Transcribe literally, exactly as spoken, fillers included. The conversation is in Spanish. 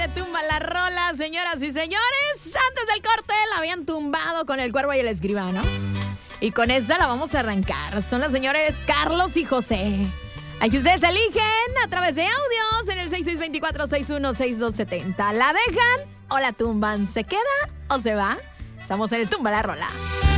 te tumba la rola, señoras y señores. Antes del corte la habían tumbado con el Cuervo y el Escribano. Y con esta la vamos a arrancar. Son los señores Carlos y José. Aquí ustedes eligen a través de audios en el seis seis dos cuatro, seis uno seis dos siete cero. ¿La dejan o la tumban? ¿Se queda o se va? Estamos en el Tumba la Rola.